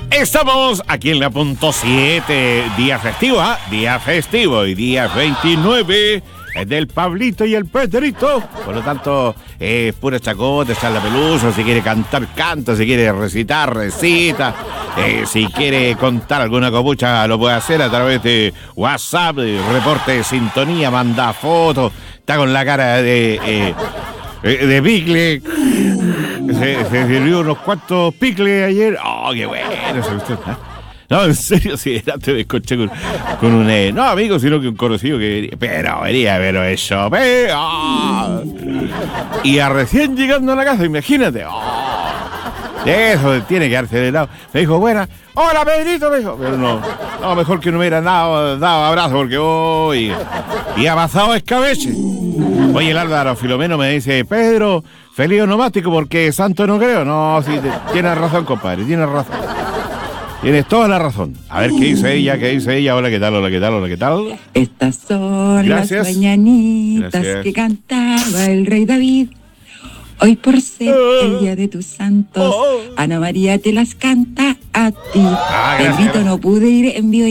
Estamos aquí en la punto 7, día festivo, día festivo y día 29 del Pablito y el Pedrito. Por lo tanto, pura chacota, echar la pelusa. Si quiere cantar, canta. Si quiere recitar, recita. Si quiere contar alguna copucha, lo puede hacer a través de WhatsApp, reporte de sintonía, manda fotos. Está con la cara de picle. Se sirvió unos cuantos picles ayer. ¡Oh, qué bueno! No, en serio, sí, antes me escuché con un... no, amigo, sino que un conocido que venía, pero eso... ¡oh! Y a recién llegando a la casa, imagínate. ¡Oh! Eso tiene que darse de lado. Me dijo, buena. ¡Hola, Pedrito! Me dijo. Pero no, mejor que no me hubiera dado abrazo porque hoy... Y ha pasado escabeche. Oye, el Álvaro Filomeno me dice, Pedro, feliz onomástico porque santo no creo. No, sí, tienes razón, compadre, tienes razón. Tienes toda la razón. A ver, ¿qué dice ella? Hola, ¿qué tal? Hola, ¿qué tal? Hola, ¿qué tal? Estas son las mañanitas que cantaba el rey David. Hoy por ser el día de tus santos, Ana María te las canta a ti. Pedrito, no pude ir en vivo.